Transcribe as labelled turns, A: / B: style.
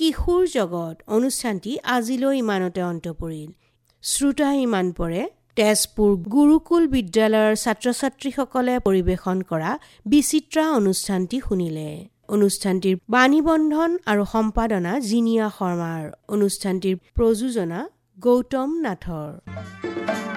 A: কিশোৰ জগত অনুষ্ঠানটি আজিলৈ ইমানতে অন্ত পৰিল। শ্ৰোতা ইমান পৰে তেজপুৰ গুৰুকুল বিদ্যালয়ৰ ছাত্ৰ ছাত্ৰীসকলে পৰিৱেশন কৰা বিচিত্ৰা অনুষ্ঠানটি শুনিলে। অনুষ্ঠানটিৰ বাণীবন্ধন আৰু সম্পাদনা জিনিয়া শৰ্মাৰ, অনুষ্ঠানটিৰ প্ৰযোজনা গৌতম নাথৰ।